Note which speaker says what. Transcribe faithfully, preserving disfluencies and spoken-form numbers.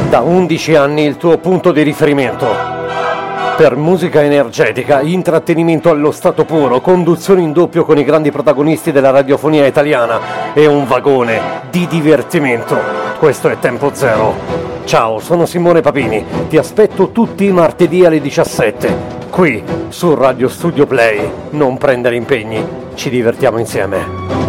Speaker 1: Da undici anni il tuo punto di riferimento. Per musica energetica, intrattenimento allo stato puro, conduzione in doppio con i grandi protagonisti della radiofonia italiana e un vagone di divertimento. Questo è Tempo Zero. Ciao, sono Simone Papini. Ti aspetto tutti i martedì alle diciassette, qui su Radio Studio Play. Non prendere impegni, ci divertiamo insieme.